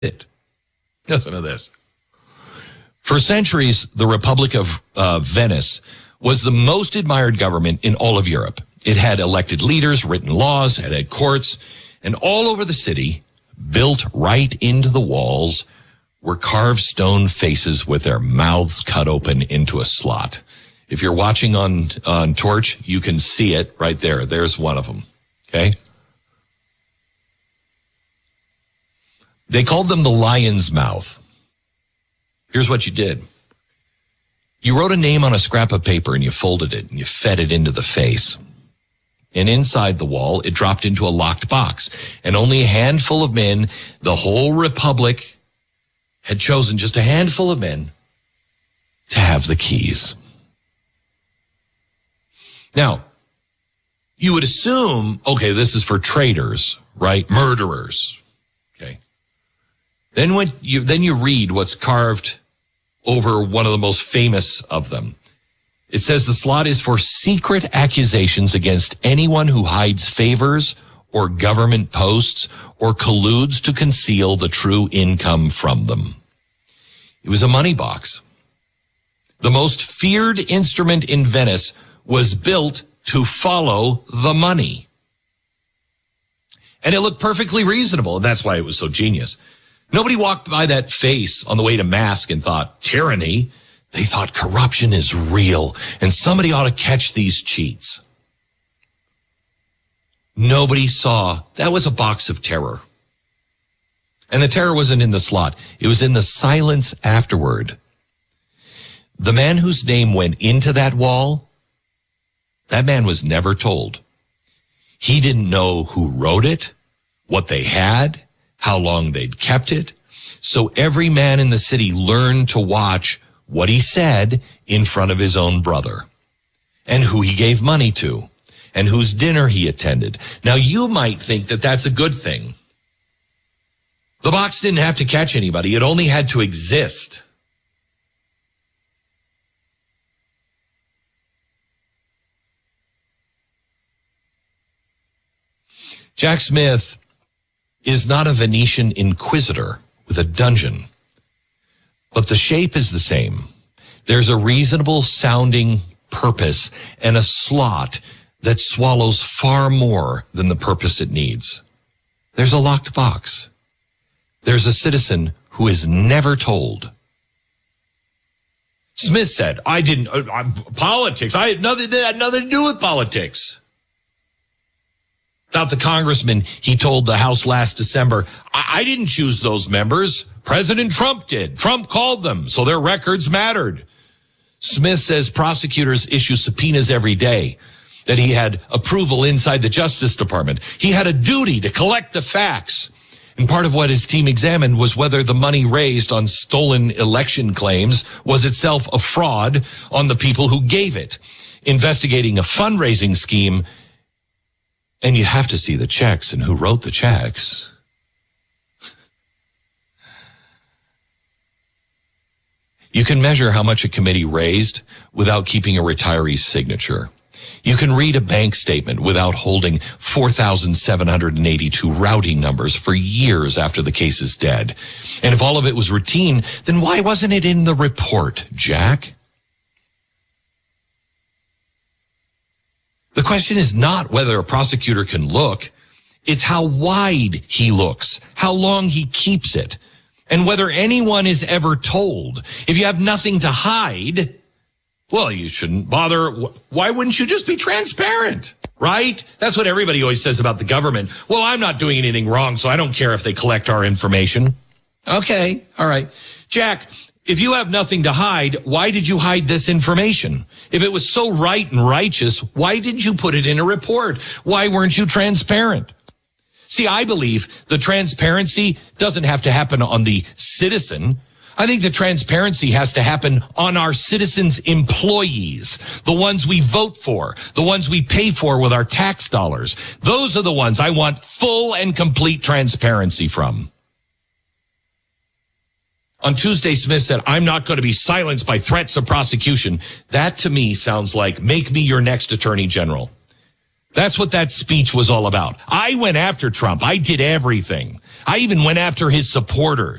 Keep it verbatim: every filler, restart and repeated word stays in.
it. Listen to this. For centuries, the Republic of uh, Venice was the most admired government in all of Europe. It had elected leaders, written laws, it had courts, and all over the city, built right into the walls, were carved stone faces with their mouths cut open into a slot. If you're watching on, on Torch, you can see it right there. There's one of them, okay? They called them the lion's mouth. Here's what you did. You wrote a name on a scrap of paper and you folded it and you fed it into the face. And inside the wall, it dropped into a locked box. And only a handful of men, the whole republic, had chosen just a handful of men to have the keys. Now, you would assume, okay, this is for traitors, right? Murderers. Okay. Then when you, then you read what's carved over one of the most famous of them. It says the slot is for secret accusations against anyone who hides favors or government posts or colludes to conceal the true income from them. It was a money box. The most feared instrument in Venice was built to follow the money. And it looked perfectly reasonable, and that's why it was so genius. Nobody walked by that face on the way to Mass and thought, tyranny. They thought corruption is real, and somebody ought to catch these cheats. Nobody saw. That was a box of terror. And the terror wasn't in the slot. It was in the silence afterward. The man whose name went into that wall, that man was never told. He didn't know who wrote it, what they had, how long they'd kept it. So every man in the city learned to watch what he said in front of his own brother, and who he gave money to, and whose dinner he attended. Now, you might think that that's a good thing. The box didn't have to catch anybody. It only had to exist. Jack Smith is not a Venetian inquisitor with a dungeon, but the shape is the same. There's a reasonable sounding purpose and a slot that swallows far more than the purpose it needs. There's a locked box. There's a citizen who is never told. Smith said, I didn't, uh, politics, I had nothing, that had nothing to do with politics. About the congressman, he told the House last December, I, I didn't choose those members. President Trump did. Trump called them, so their records mattered. Smith says prosecutors issue subpoenas every day, that he had approval inside the Justice Department. He had a duty to collect the facts. And part of what his team examined was whether the money raised on stolen election claims was itself a fraud on the people who gave it, investigating a fundraising scheme. And you have to see the checks and who wrote the checks. You can measure how much a committee raised without keeping a retiree's signature. You can read a bank statement without holding four thousand seven hundred eighty-two routing numbers for years after the case is dead. And if all of it was routine, then why wasn't it in the report, Jack? The question is not whether a prosecutor can look. It's how wide he looks, how long he keeps it, and whether anyone is ever told. If you have nothing to hide, well, you shouldn't bother. Why wouldn't you just be transparent, right? That's what everybody always says about the government. Well, I'm not doing anything wrong, so I don't care if they collect our information. Okay, all right. Jack, if you have nothing to hide, why did you hide this information? If it was so right and righteous, why didn't you put it in a report? Why weren't you transparent? See, I believe the transparency doesn't have to happen on the citizen. I think the transparency has to happen on our citizens' employees, the ones we vote for, the ones we pay for with our tax dollars. Those are the ones I want full and complete transparency from. On Tuesday, Smith said, I'm not going to be silenced by threats of prosecution. That to me sounds like, make me your next attorney general. That's what that speech was all about. I went after Trump. I did everything. I even went after his supporters.